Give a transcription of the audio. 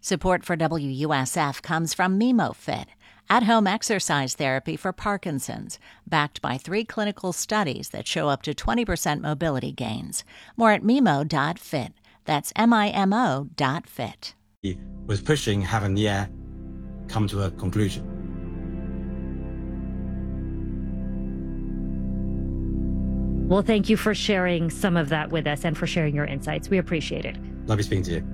Support for WUSF comes from MemoFit, at-home exercise therapy for Parkinson's, backed by 3 clinical studies that show up to 20% mobility gains. More at memo.fit. That's MIMO.fit. He was pushing having the air come to a conclusion. Well, thank you for sharing some of that with us and for sharing your insights. We appreciate it. Lovely speaking to you.